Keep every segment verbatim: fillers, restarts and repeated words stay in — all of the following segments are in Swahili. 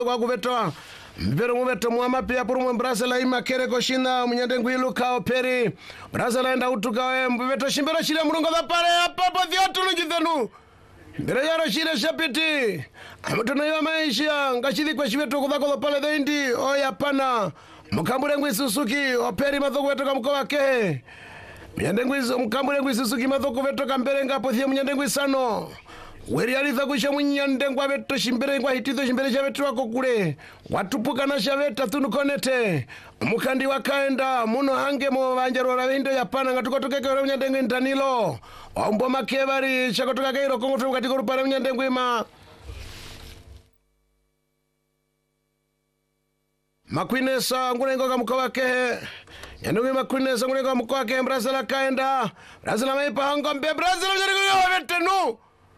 kwa kuvetoa mbero muveto mwama pia puru mbrasa la ima kere koshina munyande ngwilu kao peri brasa la enda utuka we mveto shimbero shile murungo da pare hapa po thiotu lujithenu mbere yaro shile shapiti amutono yo maisha ngashidi kwa shiveto kudako pale dendi oya pana mukambure ngwi Suzuki operi mathoko vetoka mkoa ke munyande ngwi mukambure ngwi Suzuki mathoko vetoka mbere ngapo thie munyande ngwi sano weri alitha kusha munyande ngwa veto shimbere ngwa hititho shimbere shavetu wako kule watupuka na shaveta tunukonete mukandi wakaenda muno hange mo vanjarora vindo yapana ngatukotoke kwa munyande ngwi Danilo ombo makevari chakotoka kairo kongoto katiko rupara munyande ngwi ma Makwinesa ngunengo kamukowa kehe Yanungi makwinesa ngunengo kamukowa kehe Brazil kaenda Brazil maipa hangombe Brazil jarigo vete nu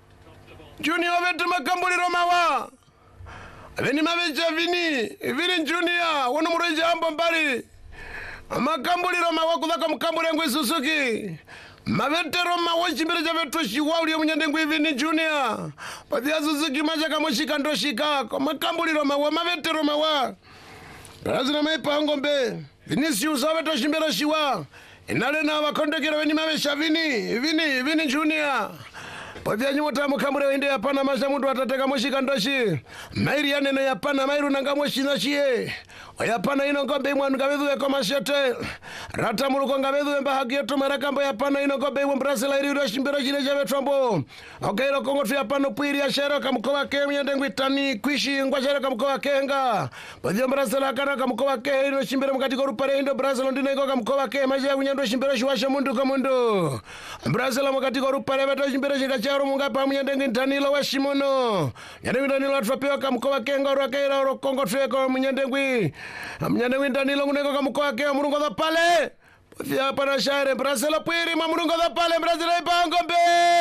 Junior vete makambuli romawa Veni mavecha vini Vini Junior Wano mureja ambo mbali Makambuli romawa kudhaka mkambuli ngwe Suzuki Mavete roma wachimbere javetu shiwa uli munyande ngwe Vini Junior Pathia Suzuki maja kamoshika ndoshika Makambuli romawa mavete romawa Brazil maipa hangombe Vinicius waveto shimbero shiwa Inale na wakondekero veni mavesha vini Vini, Vini Junior Pathia nyumota mukambure wende yapana masha mundu watateka moshika ndoshi Mairi yanene yapana mairu nanga moshi nashie Yapana ino ngombe imwanu kavedhu weko mashete Rata muruko ngavedhu wemba haki yetu marakambo yapana ino ngombe imwa Brazil iri uro shimbero jine jave trombo Oke iro kongotu yapano puiri ya shero kamukowa ke mnyende ngwitani kuishi ngwa shero kamukowa ke nga Pathia Brazil akana kamukowa ke iro shimbero mkatiko rupare indo Brazil ndine iko kamukowa ke maji ya kunyendo shimbero shuwashe mundu kumundu Brazil mkatiko rupare veto shimbero shikacha Aro munga pa munyande ngwi Danilo wa Shimono Nyande ngwi Danilo atfapewa kamukowa ke nga uro keira uro kongo tuweko munyande ngwi Munyande ngwi Danilo nguneko kamukowa ke murungo dha pale Pathia pana shaire Brazil puiri ma murungo dha pale Brazil ipa ngombe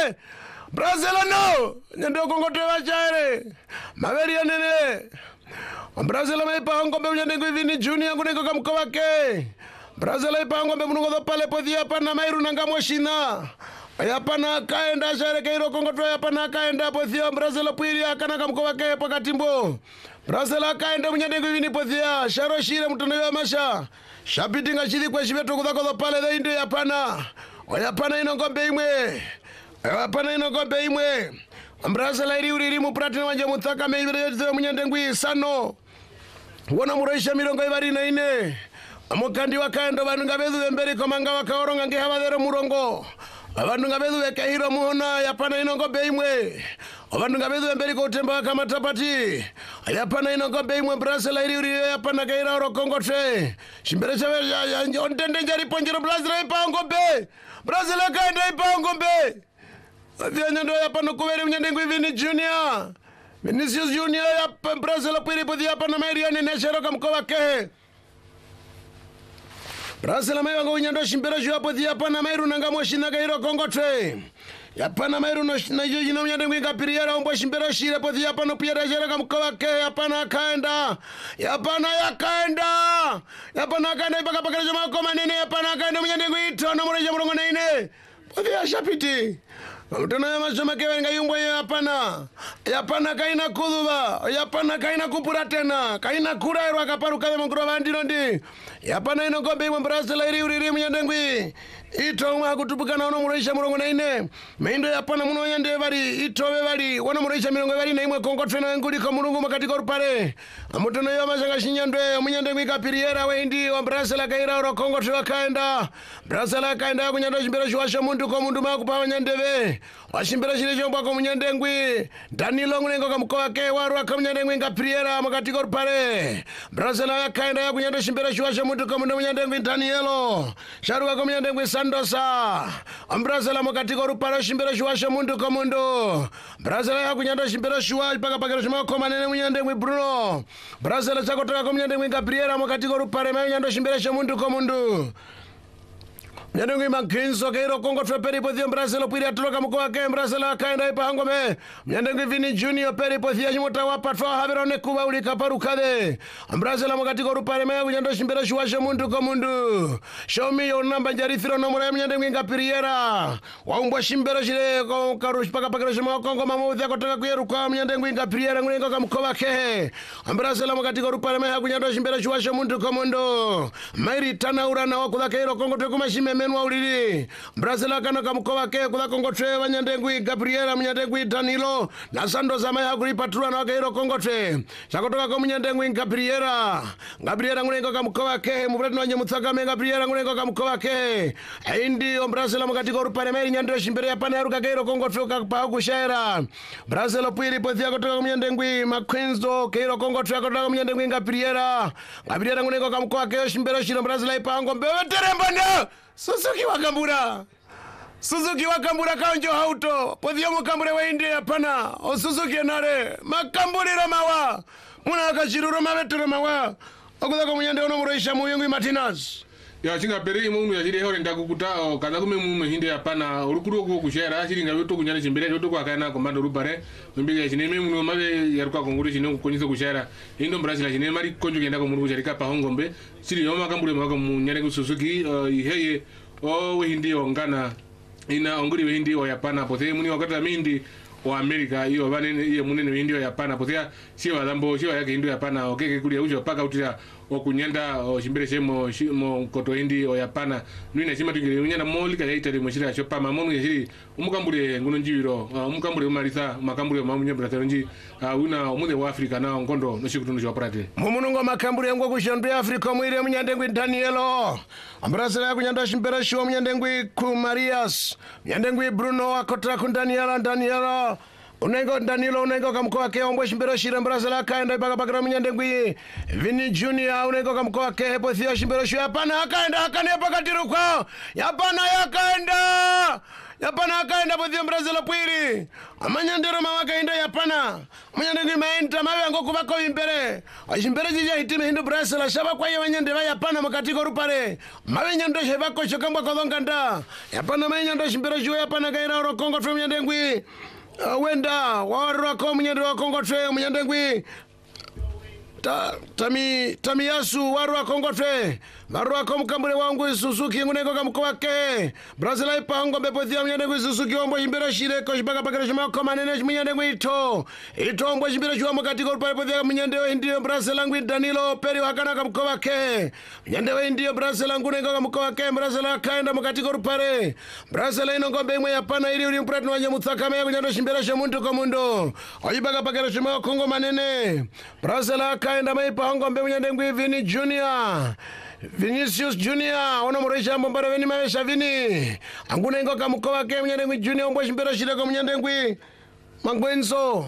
Brazil no Nyande kongo tuwa shaire Maveri ya nene Brazil ma ipa ngombe munyande ngwi Vini Junior nguneko kamukowa ke Brazil ipa ngombe murungo dha pale Pathia pana mairu nanga moshina Yapana kaenda share kairo kongoto yapana kaenda Pathia Brazil puiri akana kamukowa ke pakatimbo Brazil kaenda munyande ngwi Vini Pathia sharo shire mutono ya masha Shapiti ngashidi kwa shiveto kudhako pale deinde yapana Yapana ino ngombe imwe Yapana ino ngombe imwe Brazil iri uri mu pratina wanje muthaka meibere yote munyande ngwi sano Wona muraisha mirongo ivari na ine Amukandi wakaenda vanhu ngavedhu vemberi komanga wakaoronga ngehavadhero murongo Abantu ngavedhu weke hiro muhona yapana ino ngombe imwe Abantu ngavedhu wemberi kutemba kama tapati Yapana ino ngombe imwe Brazil iri uri yapana kaira oro kongote Shimbere chawe ontende njari ponjiro Brazil ipa ngombe Brazil kaenda ipa ngombe Pathia nyando yapana kuveri mnyande ngwi Vini Junior Vinicius Junior yapa Brazil puiri Pathia yapana mairi yane neshero kamkowa ke Brazil maiwa ngo nyando shimbero jua Pathia yapana mairu nanga moshi naga hiro kongote Yapana mairu no na joji na mnyande ngwi kapiriera umbo shimbero shire Pathia yapana piyera jera kamkowa ke Yapana kaenda Yapana yakaenda Yapana kaenda ipaka pakara jama koma nene Yapana kaenda mnyande ngwi ito na mure jamurongo na ine Pathia shapiti Mutana ya masoma kewe nga yungwa ya yapana Yapana kaina kudhuwa Yapana kaina kupura tena Kaina kura irwa kaparu kawe mkura vandino ndi Yapana ino ngombe imwe Brazil iri uri iri mnyande ngwi Ito umwa kutupuka na ono muraisha murongo na ine Meindo yapana muno yande vari Ito we vari Wana muraisha mirongo vari na imwe kongotre na nguli kwa murungu makatiko rupare Mutana ya masanga shinyandwe Mnyande ngwi kapiriera we indi Wa Brazil kaira uro kongotre wakaenda Brazil kaenda kunyando shimbero shuwasha mundu kwa mundu makupa wanyandeve Washimbero shile chomba kwa mnyande ngwi Danilo ngunengo kamukowa ke waru waka mnyande ngwi kapiriera makatiko rupare Brazil kaenda ya kunyando shimbero shuwasha mundu kwa mundu mnyande ngwi Danielo Sharu waka mnyande ngwi Sandosa Brazil makatiko rupare shimbero shuwasha mundu kwa mundu Brazil ya kunyando shimbero shuwa Paka pakero shima kwa manene mnyande ngwi Bruno Brazil chakotoka kwa mnyande ngwi Gabriela makatiko rupare Mnyando shimbero shuwa mundu kwa mundu Mnyandengwi Makinzo Keiro Kongo Peripo Thio Brazil Piri Atloka Mkoa Ke Brazil akaenda ipango me Mnyandengwi Vini Junior Peripo Thio Jimota Wapatwa Haverone Kuba Ulika Parukade Brazil Mukatiko Rupare Me Mnyando Shimbera Shuasha Mundu Komundu Show me your number Jarithiro Nomura Mnyandengwi Ngapiriera Waumbwa Shimbera Shire Karush Paka Paka Shimo Kongo Mamuthia Kotaka Kuyeruka Mnyandengwi Ngapiriera Ngulengo Mkoa Ke Brazil Mukatiko Rupare Me Mnyando Shimbera Shuasha Mundu Komundu Mairi Tanaura na Wakula Keiro Kongo Tekuma Shime menwa ulili Brazil akana kamkoa ke kula Kongotre Mnyandengwi Gabriela Mnyandengwi Danilo na Sando Zamaya hakulipatrua na Wakairo Kongotre chakotoka kwa Mnyandengwi Gabriela Gabriela ngulengo kamkoa ke mubretu na nyemutsakame Gabriela ngulengo kamkoa ke indi o Brazil mukatiko rupare meri nyandro shimbere ya pana yaruka Kairo Kongotre kapaha kushaira Brazil pwiri pothia kotoka kwa Mnyandengwi Makinzo Kairo Kongotre kotoka kwa Mnyandengwi Gabriela Gabriela ngulengo kamkoa ke shimbere shiro Brazil ipango mbewe terembanda Suzuki Wakambura Suzuki Wakambura Kanjo Hauto Pothio Mukambure wa India Pana O Suzuki Nare Makamburi Ramawa Muna Akashiruro Mavetu Ramawa Okudako Mnyande ono Mureisha Muyungi Martinez Ya chinga peri mungu ya jiri hori ndakukuta kaza kume mume hindi ya pana urukuru ku kushera shiri nga yoto kunyana chimbere yoto kwa kana komando rupare mbiga chine me mungu mabe yaruka konguri chine kukonyiza kushera indo Brazil chine mari konjo kenda ko mungu jarika pa hongombe shiri yoma kambure mwako munyane ku Suzuki iheye o hindi ongana ina onguri hindi o yapana pothe muni wakati mindi wa Amerika iyo banene iyo munene hindi o yapana pothe sio adambo sio yake hindi yapana okeke kuli ujo paka utira okunyanda o shimbere shemo shimo koto hindi o yapana nwina shima tungire unyanda molika ya itali mwishira shopa mamomu yashiri umukambure nguno njiro umukambure umarisa makambure mamunye bratero nji una umune wa Afrika na ngondo no shikutundu shwa prate mumunungo makambure ngo kushandu Afrika mwire Mnyandengwi Danielo Brazil ya kunyanda shimbere shwo Mnyandengwi ku Marias Mnyandengwi Bruno akotera ku Daniela Daniela Unengo Danilo unengo kamkoa ke ombwe shimbero shira Brazil akaenda ipaka pakira Mnyandengwi Vini Junior unengo kamkoa ke hepo Thio shimbero shira yapana akaenda akane pakatiru kwa yapana yakaenda yapana akaenda Pothio Brazil pwiri amanyandero mawakaenda yapana Mnyandengwi maenta mawe ango kubako imbere shimbere jija hitime hindu Brazil shaba kwa yanyande wa yapana makatiko rupare mawe nyando shebako shokambwa kodonganda yapana manyando shimbero shira yapana kaira oro Kongo from Mnyandengwi Uh, wenda warako Mnyandengwi wa Kongotre Mnyandengwi ta tami tamiyasu warwa Kongotre marwa ko mkambure wangu Suzuki nguneko kamkoa ke Brazil ipango bepothia Mnyandengwi Suzuki ombo shimbera shire ko shibaka pakira shima ko manene Mnyandengwi ito ito ombo shimbera shwa mukati ko bepothia Mnyandengwi ndio Brazil ngwi Danilo peri wakana kamkoa ke Mnyandengwi ndio Brazil nguneko kamkoa ke Brazil akaenda mukati ko rupare Brazil ino ngombe imwe yapana ili uli mpratno wanye mutsakame ya kunyando shimbera shamuntu ko mundo oyibaka pakira shima Kongo manene Brazil akaenda maipa ngombe Mnyandengwi Vini Junior Vinicius Junior ono mureisha mbombara veni mawesha Vini anguna ingo kamkoa ke Mnyandengwi Junior ombo shimbera shire ko Mnyandengwi Mangwenzo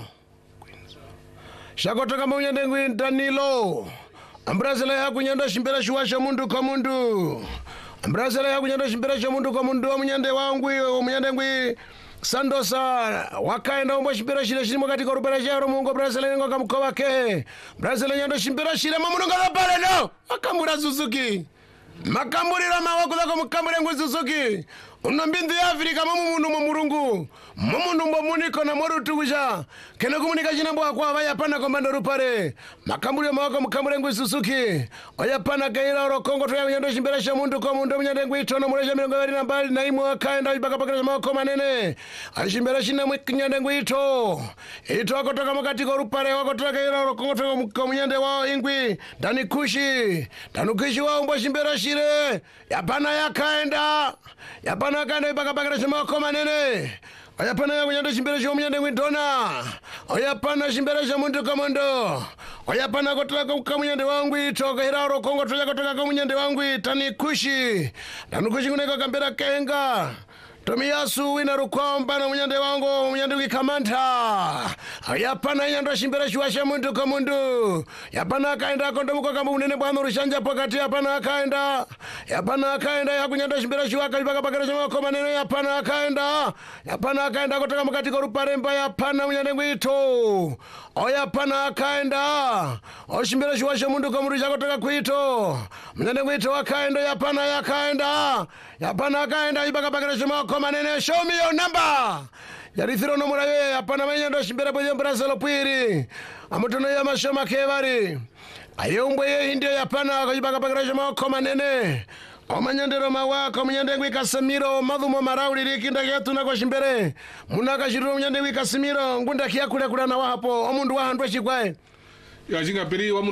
shakotoka Mnyandengwi Danilo Brazil ya kunyanda shimbera shuasha mundu kwa mundu Brazil ya kunyanda shimbera shuasha mundu kwa mundu Mnyande wangu Mnyandengwi Sandosa wakaenda ombo shimbera shire shirimo katika rupara jaro mungo Brazil ngo kamkoa ke Brazil nyando shimbera shire mamununga pale no akambura Suzuki makamburira mawako zako mukambure ngo Suzuki unambindi ya Afrika mamu mundu mumurungu mumundu mbomuniko na moru tukusha kena kumunika jinambo kwa vaya pana komando rupare makambure mawako mukambure ngo Suzuki oya pana kaira oro Kongo to yando shimbera sha mundu kwa mundu Mnyandengwi itono mureja mirongo bari na bali na imo akaenda ibaka pakira mawako manene ashimbera shina Mnyandengwi ito ito akotoka makati ko rupare wakotoka kaira oro Kongo to Mnyande wao ingwi Dani Kushi Dani Kushi wao mbo shimbera shire yapana yakaenda yapana akaenda ibaka pakira mawako manene oyapana ya kunyando shimbera sha Mnyandengwi Dona oyapana shimbera sha mundu kwa mundu oyapana kotoka kwa Mnyande wangu ito kaira oro Kongo to kotoka kwa Mnyande wangu Dani Kushi Dani Kushi kuneka kambera kenga Tomiyasu wina rukwamba na Mnyande wangu Mnyandengwi Kamanta yapana nyando shimbera shuasha mundu kwa mundu yapana akaenda kondo muko kama unene bwana rushanja pokati yapana akaenda yapana akaenda ya kunyando shimbera shuaka ibaka pakira shama kwa maneno yapana akaenda yapana akaenda kutoka mkati ko ruparemba yapana Mnyandengwi ito oya pana akaenda oshimbira shuwasha mundu kamuru chako taka kuito mnyande kuito akaenda yapana yakaenda yapana akaenda ibaka bakira shimako manene show me your number yarithiro no muraye yapana manyando shimbira boje Brazil pwiri amutono ya mashoma kevari ayombwe ye indio yapana akibaka bakira shimako manene omanyandero mawaka munyande gwikasamiro madhumo marauli likinda yetu nako shimbere munaka shiriro munyande gwikasamiro ngunda kiyakule kulana wapo omundu wahandwe chikwae ya jinga peri wa